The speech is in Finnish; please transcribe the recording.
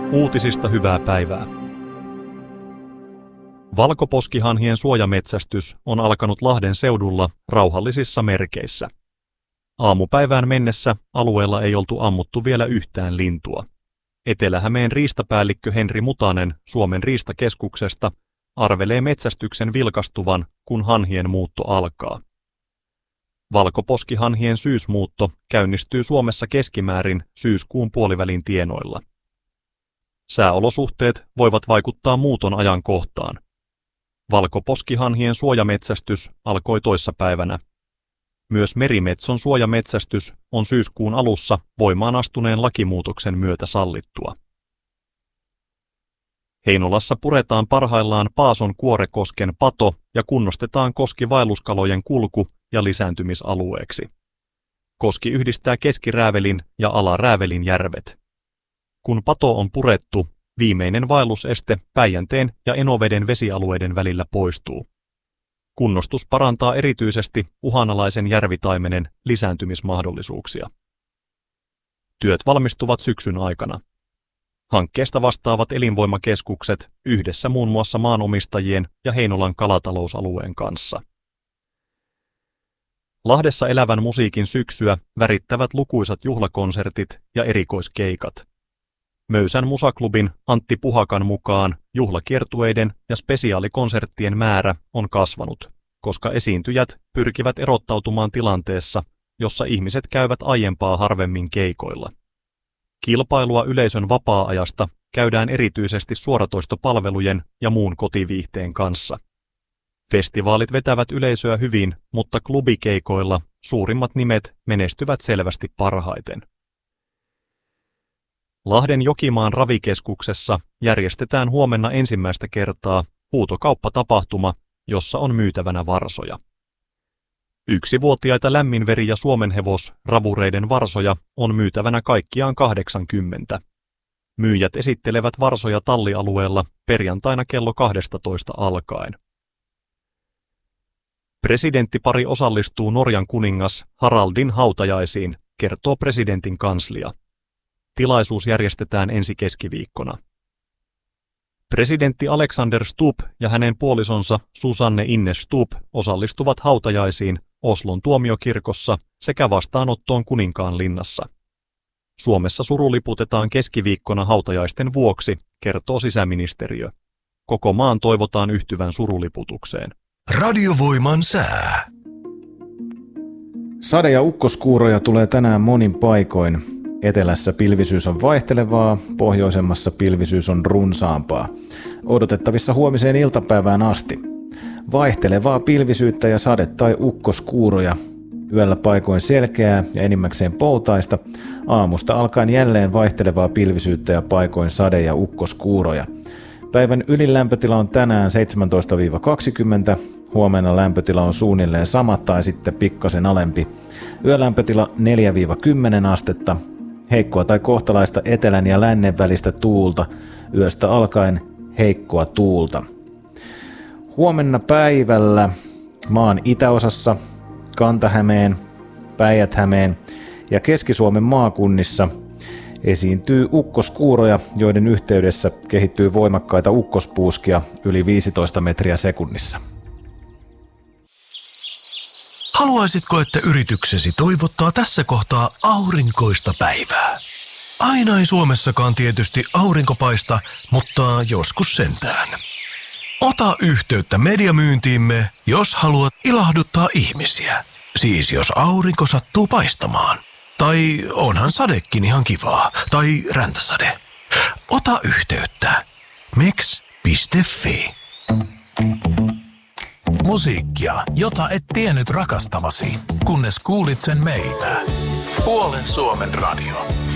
Uutisista hyvää päivää. Valkoposkihanhien suojametsästys on alkanut Lahden seudulla rauhallisissa merkeissä. Aamupäivään mennessä alueella ei oltu ammuttu vielä yhtään lintua. Etelä-Hämeen riistapäällikkö Henri Mutanen Suomen riistakeskuksesta arvelee metsästyksen vilkastuvan, kun hanhien muutto alkaa. Valkoposkihanhien syysmuutto käynnistyy Suomessa keskimäärin syyskuun puolivälin tienoilla. Sääolosuhteet voivat vaikuttaa muuton ajankohtaan. Valkoposkihanhien suojametsästys alkoi toissapäivänä. Myös merimetson suojametsästys on syyskuun alussa voimaan astuneen lakimuutoksen myötä sallittua. Heinolassa puretaan parhaillaan Paason Kuorekosken pato ja kunnostetaan koski vaelluskalojen kulku- ja lisääntymisalueeksi. Koski yhdistää Keski-Räävelin ja Ala-Räävelin järvet. Kun pato on purettu, viimeinen vaelluseste Päijänteen ja Enoveden vesialueiden välillä poistuu. Kunnostus parantaa erityisesti uhanalaisen järvitaimenen lisääntymismahdollisuuksia. Työt valmistuvat syksyn aikana. Hankkeesta vastaavat elinvoimakeskukset yhdessä muun muassa maanomistajien ja Heinolan kalatalousalueen kanssa. Lahdessa elävän musiikin syksyä värittävät lukuisat juhlakonsertit ja erikoiskeikat. Möysän musaklubin Antti Puhakan mukaan juhlakiertueiden ja spesiaalikonserttien määrä on kasvanut, koska esiintyjät pyrkivät erottautumaan tilanteessa, jossa ihmiset käyvät aiempaa harvemmin keikoilla. Kilpailua yleisön vapaa-ajasta käydään erityisesti suoratoistopalvelujen ja muun kotiviihteen kanssa. Festivaalit vetävät yleisöä hyvin, mutta klubikeikoilla suurimmat nimet menestyvät selvästi parhaiten. Lahden Jokimaan ravikeskuksessa järjestetään huomenna ensimmäistä kertaa huutokauppatapahtuma, jossa on myytävänä varsoja. 1-vuotiaita lämminveri- ja suomenhevos-ravureiden varsoja on myytävänä kaikkiaan 80. Myyjät esittelevät varsoja tallialueella perjantaina kello 12 alkaen. Presidenttipari osallistuu Norjan kuningas Haraldin hautajaisiin, kertoo presidentin kanslia. Tilaisuus järjestetään ensi keskiviikkona. Presidentti Alexander Stubb ja hänen puolisonsa Susanne Ine Stubb osallistuvat hautajaisiin Oslon tuomiokirkossa sekä vastaanottoon Kuninkaanlinnassa. Suomessa suru liputetaan keskiviikkona hautajaisten vuoksi, kertoo sisäministeriö. Koko maan toivotaan yhtyvän suruliputukseen. Radiovoiman sää. Sade- ja ukkoskuuroja tulee tänään monin paikoin. Etelässä pilvisyys on vaihtelevaa, pohjoisemmassa pilvisyys on runsaampaa. Odotettavissa huomiseen iltapäivään asti. Vaihtelevaa pilvisyyttä ja sade- tai ukkoskuuroja. Yöllä paikoin selkeää ja enimmäkseen poutaista. Aamusta alkaen jälleen vaihtelevaa pilvisyyttä ja paikoin sade- ja ukkoskuuroja. Päivän ylin lämpötila on tänään 17-20, huomenna lämpötila on suunnilleen sama tai sitten pikkasen alempi. Yölämpötila 4-10 astetta, heikkoa tai kohtalaista etelän ja lännen välistä tuulta, yöstä alkaen heikkoa tuulta. Huomenna päivällä maan itäosassa, Kanta-Hämeen, Päijät-Hämeen ja Keski-Suomen maakunnissa esiintyy ukkoskuuroja, joiden yhteydessä kehittyy voimakkaita ukkospuuskia yli 15 metriä sekunnissa. Haluaisitko, että yrityksesi toivottaa tässä kohtaa aurinkoista päivää? Aina ei Suomessakaan tietysti aurinko paista, mutta joskus sentään. Ota yhteyttä mediamyyntiimme, jos haluat ilahduttaa ihmisiä. Siis jos aurinko sattuu paistamaan. Tai onhan sadekin ihan kivaa. Tai räntäsade. Ota yhteyttä. Meks.fi. Musiikkia, jota et tiennyt rakastavasi, kunnes kuulit sen meiltä. Puolen Suomen radio.